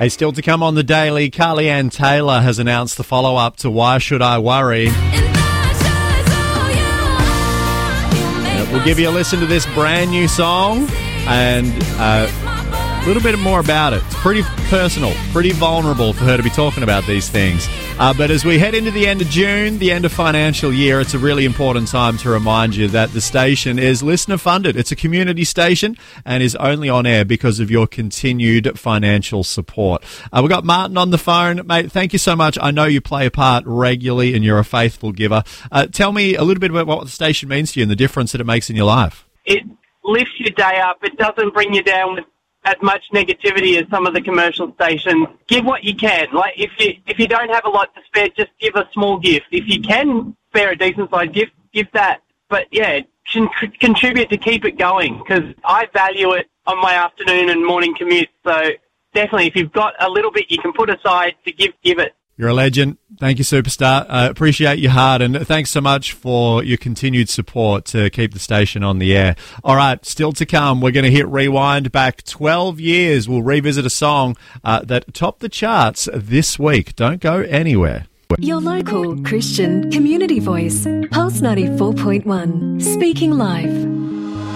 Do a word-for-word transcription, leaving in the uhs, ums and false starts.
Hey, still to come on the Daily, Carly Ann Taylor has announced the follow-up to Why Should I Worry? We'll give you a listen to this brand new song and uh, a little bit more about it. It's pretty personal, pretty vulnerable for her to be talking about these things. Uh, but as we head into the end of June, the end of financial year, it's a really important time to remind you that the station is listener-funded. It's a community station and is only on air because of your continued financial support. Uh, we've got Martin on the phone. Mate, thank you so much. I know you play a part regularly and you're a faithful giver. Uh, tell me a little bit about what the station means to you and the difference that it makes in your life. It lifts your day up. It doesn't bring you down with as much negativity as some of the commercial stations. Give what you can. Like, if you if you don't have a lot to spare, just give a small gift. If you can spare a decent sized gift, give that. But yeah, con- contribute to keep it going, because I value it on my afternoon and morning commute. So definitely, if you've got a little bit you can put aside to give, give it. You're a legend. Thank you, superstar. I uh, appreciate your heart, and thanks so much for your continued support to keep the station on the air. All right, still to come, we're going to hit rewind back twelve years. We'll revisit a song uh, that topped the charts this week. Don't go anywhere. Your local Christian community voice, Pulse ninety-four point one, speaking live.